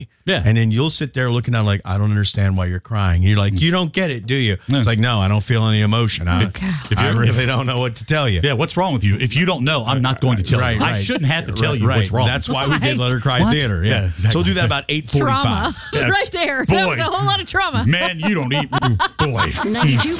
Yeah. And then you'll sit there looking at like, I don't understand why you're crying. You're like, you don't get it, do you? It's like, no, I don't feel any emotion. I really don't know what to tell you. Yeah, what's wrong with you? If you don't know, I'm not going to tell you. I shouldn't have to tell you what's wrong. That's why we did Let Her Cry Theater. Yeah. Exactly. So we'll do that about 8:45. Trauma. Right there. Boy. That was a whole lot of trauma. Man, you don't eat. Boy.